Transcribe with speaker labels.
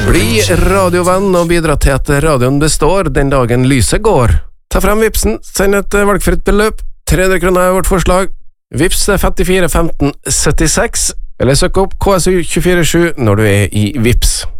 Speaker 1: Bli radiovenn og bidra til at radioen består den dagen lyset går. Ta frem Vipsen, send et valgfritt beløp. 300 kroner er vårt forslag. Vips 54 15 76, eller søk opp KSU 247 når du er i Vips.